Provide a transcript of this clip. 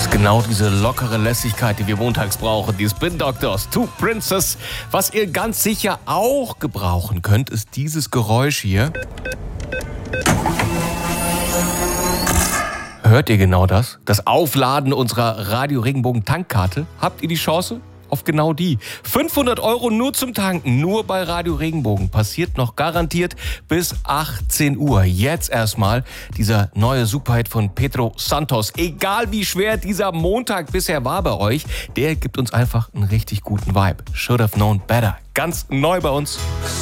ist genau diese lockere Lässigkeit, die wir montags brauchen. Die Spin Doctors, Two Princes. Was ihr ganz sicher auch gebrauchen könnt, ist dieses Geräusch hier. Hört ihr genau das? Das Aufladen unserer Radio Regenbogen Tankkarte? Habt ihr die Chance auf genau die? 500 € nur zum Tanken, nur bei Radio Regenbogen. Passiert noch garantiert bis 18 Uhr. Jetzt erstmal dieser neue Superhit von Pedro Santos. Egal wie schwer dieser Montag bisher war bei euch, der gibt uns einfach einen richtig guten Vibe. Should have known better. Ganz neu bei uns.